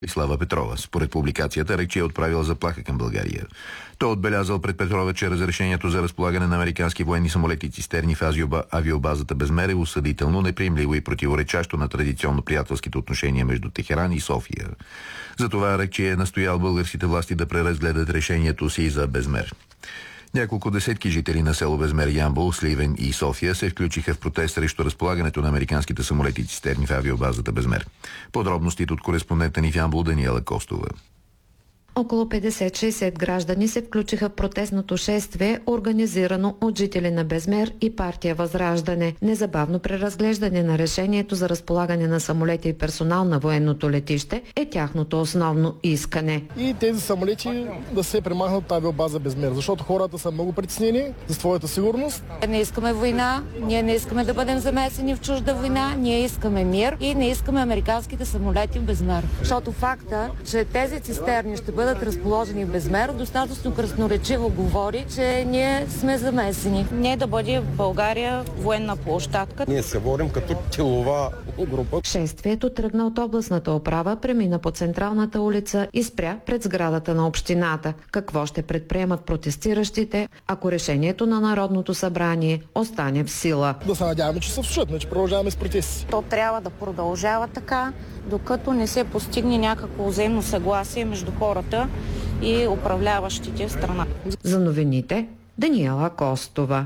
Слава Петрова. Според публикацията, Ракчи е отправил заплаха към България. Той е отбелязал пред Петрова, че разрешението за разполагане на американски военни самолети и цистерни в авиобазата Безмер е осъдително, неприемливо и противоречащо на традиционно приятелските отношения между Техеран и София. Затова Ракчи е настоял българските власти да преразгледат решението си за Безмер. Няколко десетки жители на село Безмер, Ямбол, Сливен и София се включиха в протест срещу разполагането на американските самолети и цистерни в авиобазата Безмер. Подробностите от кореспондента ни в Ямбол Даниела Костова. Около 50-60 граждани се включиха в протестното шествие, организирано от жители на Безмер и партия Възраждане. Незабавно преразглеждане на решението за разполагане на самолети и персонал на военното летище е тяхното основно искане. И тези самолети да се премахнат от авиобаза Безмер, защото хората са много притеснени за своята сигурност. Не искаме война, ние не искаме да бъдем замесени в чужда война, ние искаме мир и не искаме американските самолети в Безмер. Защото факта, че тези цистерни ще бъдат разположени в Безмер, достатъчно красноречиво говори, че ние сме замесени. Не да бъде в България военна площадка. Ние се борим като тилова група. Шествието тръгна от областната управа, премина по централната улица и спря пред сградата на общината. Какво ще предприемат протестиращите, ако решението на Народното събрание остане в сила? Да се надяваме, че се вслушат, че продължаваме с протести. То трябва да продължава така, докато не се постигне някакво взаимно съгласие между хората и управляващите в страна. За новините Даниела Костова.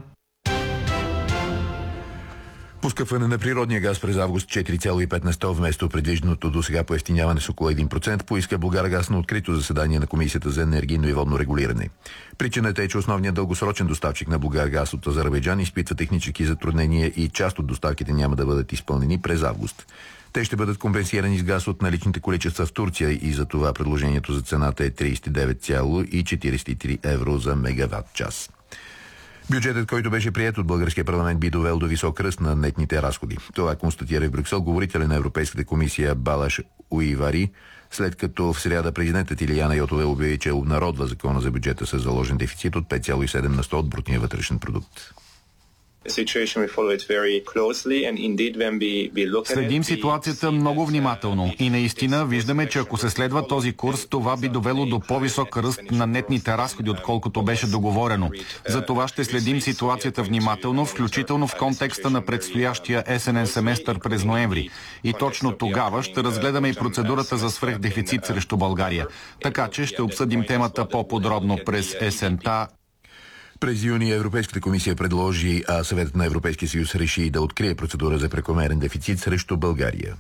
Поскъпване на природния газ през август 4,5% вместо предвижданото до сега поевтиняване с около 1%, поиска Булгаргаз на открито заседание на Комисията за енергийно и водно регулиране. Причината е, че основният дългосрочен доставчик на Булгаргаз от Азербайджан изпитва технически затруднения и част от доставките няма да бъдат изпълнени през август. Те ще бъдат компенсирани с газ от наличните количества в Турция и за това предложението за цената е 39,43 евро за мегаватт час. Бюджетът, който беше приет от българския парламент, би довел до висок ръст на нетните разходи. Това констатира в Брюксел говорителя на Европейската комисия Балаш Уивари, след като в сряда президентът Илияна Йотова обяви, че обнародва закона за бюджета с заложен дефицит от 5,7% от брутния вътрешен продукт. Следим ситуацията много внимателно и наистина виждаме, че ако се следва този курс, това би довело до по-висок ръст на нетните разходи, отколкото беше договорено. За това ще следим ситуацията внимателно, включително в контекста на предстоящия есенен семестър през ноември. И точно тогава ще разгледаме и процедурата за свръхдефицит срещу България. Така че ще обсъдим темата по-подробно през есента. През юни Европейската комисия предложи, а Съветът на Европейския съюз реши да открие процедура за прекомерен дефицит срещу България.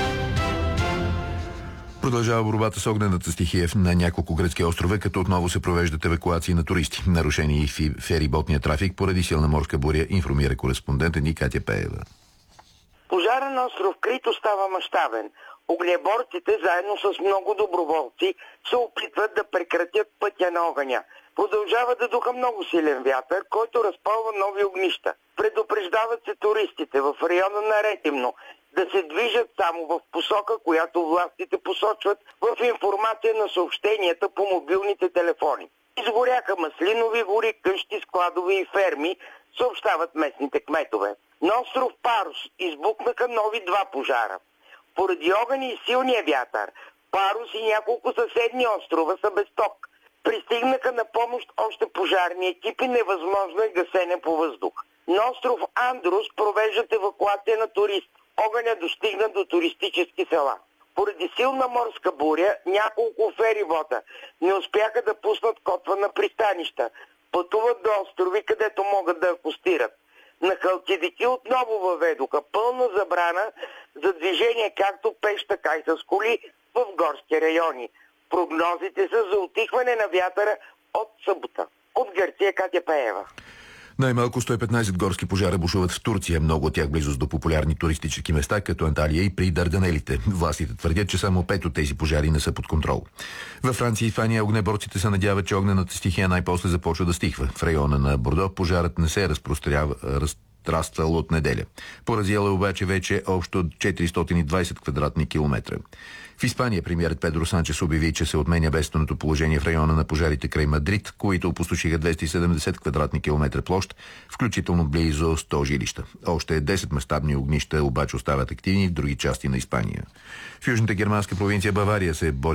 Продължава борбата с огнената стихия на няколко гръцки острови, като отново се провеждат евакуации на туристи. Нарушени и фериботния трафик поради силна морска буря, информира кореспондентът ни Катя Пеева. Пожара на остров Крит остава мащабен. Огнеборците заедно с много доброволци се опитват да прекратят пътя на огъня. Продължава да духа много силен вятър, който разпалва нови огнища. Предупреждават се туристите в района на Ретимно да се движат само в посока, която властите посочват в информация на съобщенията по мобилните телефони. Изгоряха маслинови гори, къщи, складове и ферми, съобщават местните кметове. На остров Парус избухнаха нови 2 пожара. Поради огън и силния вятър, Парус и няколко съседни острова са без ток. Пристигнаха на помощ още пожарни екипи, невъзможно е гасене по въздух. На остров Андрус провеждат евакуация на туристи. Огъня достигна до туристически села. Поради силна морска буря, няколко ферибота не успяха да пуснат котва на пристанища. Пътуват до острови, където могат да акостират. На Халкидики отново въведоха пълна забрана за движение както пеш, така и с коли в горски райони. Прогнозите са за утихване на вятъра от събота. От Гърция, Катя Пеева. Най-малко 115 горски пожара бушуват в Турция, много от тях близост до популярни туристически места, като Анталия и при Дарданелите. Властите твърдят, че само 5 от тези пожари не са под контрол. Във Франция и Испания огнеборците се надяват, че огнената стихия най-после започва да стихва. В района на Бордо пожарът не се разраствал от неделя. Поразял е обаче вече общо 420 квадратни километра. В Испания премиерът Педро Санчес обяви, че се отменя бедственото положение в района на пожарите край Мадрид, които опустошиха 270 квадратни километра площ, включително близо 100 жилища. Още 10 мащабни огнища обаче остават активни в други части на Испания. В южната германска провинция Бавария се бори